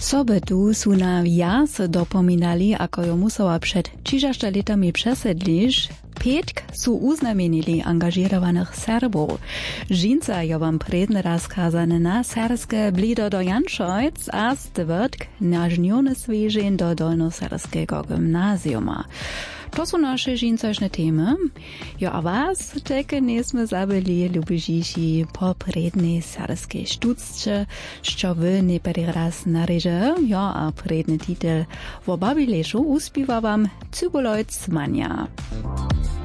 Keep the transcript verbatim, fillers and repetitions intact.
Sobe tu su na jas dopominali, ako jo musela před čižašta letami přesedliš, Petk su uznamenili angažirovaných Serbov. Žinca jo vam predne razkazane na serske blido do Janšojc a stvrtk na žnjone svežen do dolnoserskego gymnazjuma. To su naše žincašne teme. Jo, a vas teke nesme zabili ljubižiši po prednej serskej štucče, što vy ne peri raz nareže, jo, a predny titel vo babilešu uspíva vám Cybolojc Mania.